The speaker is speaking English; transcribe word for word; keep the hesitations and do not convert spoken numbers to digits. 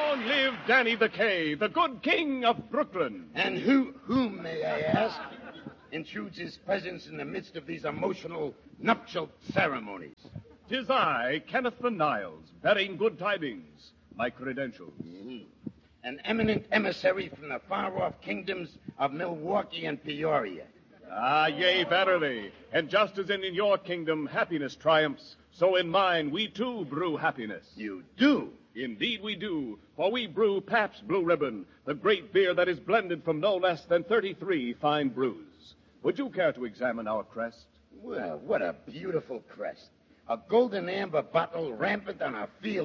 Long live Danny the K, the good king of Brooklyn. And who, whom, may I ask, intrudes his presence in the midst of these emotional nuptial ceremonies? Tis I, Kenneth the Niles, bearing good tidings, my credentials. Mm-hmm. An eminent emissary from the far-off kingdoms of Milwaukee and Peoria. Ah, yea, verily. And just as in your kingdom happiness triumphs, so in mine we too brew happiness. You do? Indeed we do, for we brew Pabst Blue Ribbon, the great beer that is blended from no less than thirty-three fine brews. Would you care to examine our crest? Well, what a beautiful crest. A golden amber bottle rampant on a field